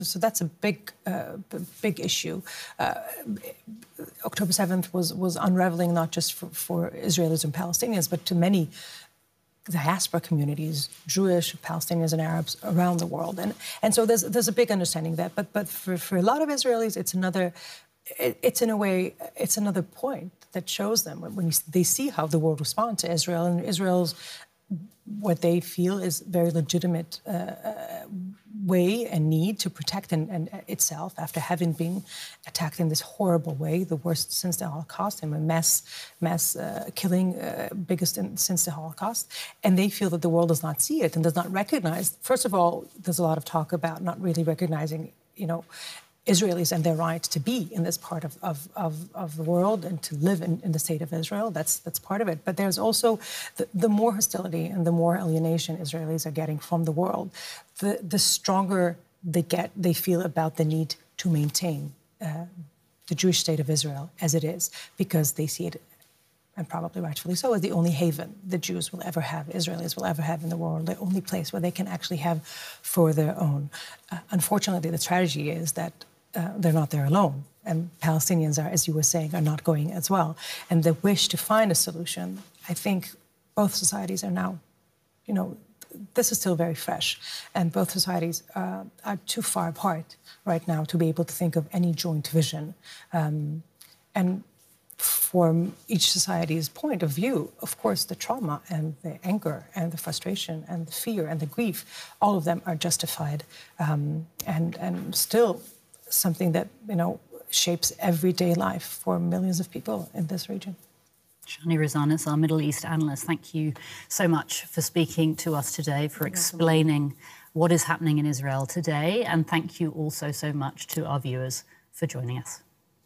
So that's a big issue. October 7th was unraveling not just for Israelis and Palestinians, but to many diaspora communities, Jewish, Palestinians and Arabs around the world. And so there's a big understanding that. But for a lot of Israelis, it's another point that shows them when they see how the world responds to Israel, and Israel's what they feel is very legitimate way and need to protect and itself after having been attacked in this horrible way, the worst since the Holocaust, and a mass killing, biggest since the Holocaust. And they feel that the world does not see it and does not recognize. First of all, there's a lot of talk about not really recognizing, Israelis and their right to be in this part of the world and to live in the state of Israel. That's part of it. But there's also the more hostility and the more alienation Israelis are getting from the world, the stronger they feel about the need to maintain the Jewish state of Israel as it is, because they see it, and probably rightfully so, as the only haven the Jews will ever have, Israelis will ever have in the world, the only place where they can actually have for their own. Unfortunately, the tragedy is that they're not there alone. And Palestinians are, as you were saying, are not going as well. And the wish to find a solution, I think both societies are now, this is still very fresh. And both societies are too far apart right now to be able to think of any joint vision. And from each society's point of view, of course, the trauma and the anger and the frustration and the fear and the grief, all of them are justified and still something that, shapes everyday life for millions of people in this region. Shani Rosanas, our Middle East analyst, thank you so much for speaking to us today, for explaining what is happening in Israel today, and thank you also so much to our viewers for joining us.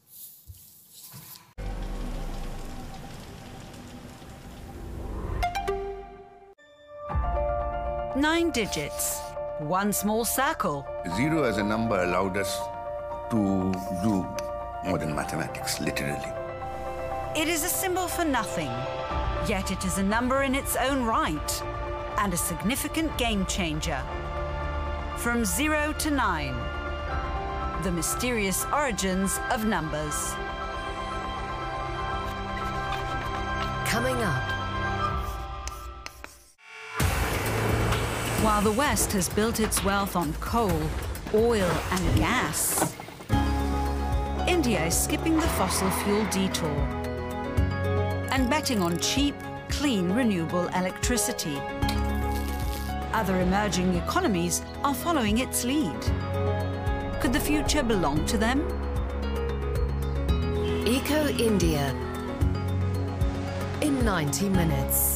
Nine digits, one small circle. 0 as a number allowed us to do modern mathematics, literally. It is a symbol for nothing, yet it is a number in its own right and a significant game changer. From 0 to 9, the mysterious origins of numbers. Coming up. While the West has built its wealth on coal, oil and gas, India is skipping the fossil fuel detour and betting on cheap, clean, renewable electricity. Other emerging economies are following its lead. Could the future belong to them? Eco India in 90 minutes.